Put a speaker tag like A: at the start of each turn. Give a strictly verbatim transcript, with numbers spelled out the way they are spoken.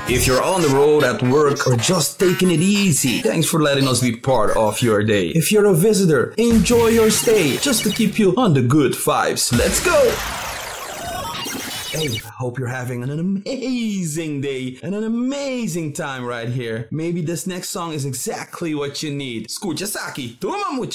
A: If you're on the road at work or just taking it easy, thanks for letting us be part of your day. If you're a visitor, enjoy your stay just to keep you on the good vibes. Let's go! Hey, I hope you're having an amazing day and an amazing time right here. Maybe this next song is exactly what you need. Escucha, Saki. Toma, mucha.